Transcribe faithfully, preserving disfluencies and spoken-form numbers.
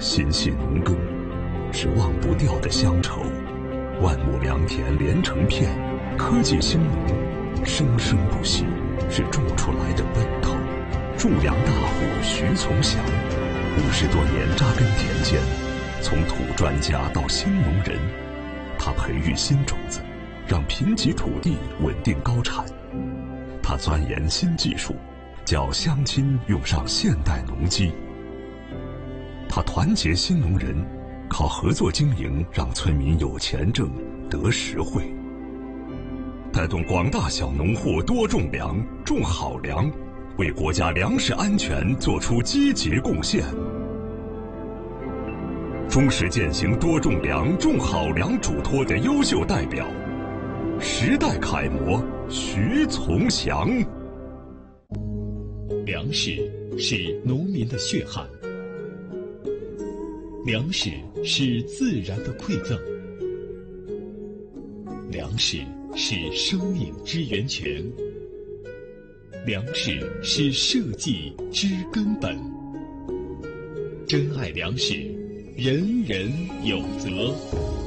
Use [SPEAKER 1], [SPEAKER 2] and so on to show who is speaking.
[SPEAKER 1] 心系农耕，是忘不掉的乡愁。万亩良田连成片，科技兴农，生生不息，是种出来的奔头。种粮大户徐从祥，五十多年扎根田间，从土专家到新农人，他培育新种子，让贫瘠土地稳定高产。他钻研新技术，叫乡亲用上现代农机。他团结新农人，靠合作经营让村民有钱挣，得实惠。带动广大小农户多种粮，种好粮，为国家粮食安全做出积极贡献。忠实践行多种粮、种好粮嘱托的优秀代表，时代楷模徐从祥。
[SPEAKER 2] 粮食是农民的血汗，粮食是自然的馈赠，粮食是生命之源泉，粮食是社稷之根本。珍爱粮食，人人有责。